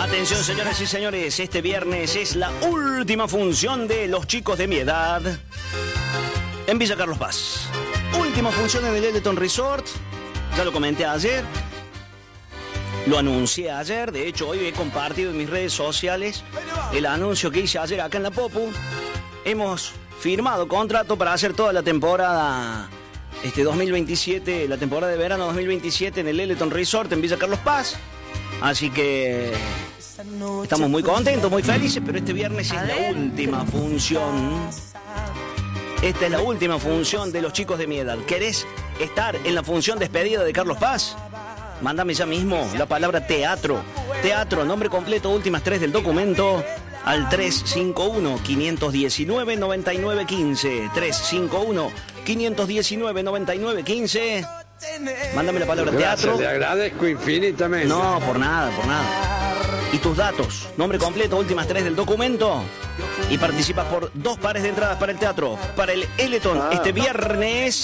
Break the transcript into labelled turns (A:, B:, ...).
A: Atención, señoras y señores, este viernes es la última función de Los Chicos de Mi Edad en Villa Carlos Paz. Última función en el Eleton Resort. Ya lo comenté ayer. Lo anuncié ayer. De hecho, hoy he compartido en mis redes sociales el anuncio que hice ayer acá en la Popu. Hemos firmado contrato para hacer toda la temporada 2027, la temporada de verano 2027 en el Eleton Resort en Villa Carlos Paz. Así que estamos muy contentos, muy felices, pero este viernes es la última función. Esta es la última función de Los Chicos de Mi Edad. ¿Querés estar en la función despedida de Carlos Paz? Mándame ya mismo la palabra teatro. Teatro, nombre completo, últimas 3 del documento, al 351-519-9915. 351-519-9915. Mándame la palabra teatro.
B: Le agradezco infinitamente.
A: No, por nada, por nada. Y tus datos, nombre completo, últimas 3 del documento. Y participas por 2 pares de entradas para el teatro, para el Eleton este viernes.